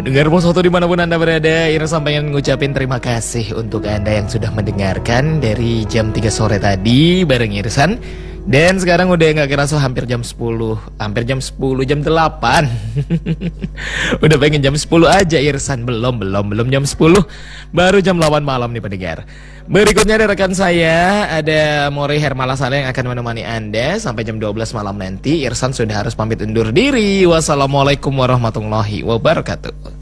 Pendengar Pos Foto dimanapun Anda berada, Irsan pengen ngucapin terima kasih untuk Anda yang sudah mendengarkan dari jam 3 sore tadi bareng Irsan. Dan sekarang udah gak kerasa hampir jam 10, jam 8. Udah pengen jam 10 aja Irsan, belum jam 10, baru jam 8 malam nih pendengar. Berikutnya ada rekan saya, ada Mori Hermala Saleh yang akan menemani Anda sampai jam 12 malam nanti. Irsan sudah harus pamit undur diri. Wassalamualaikum warahmatullahi wabarakatuh.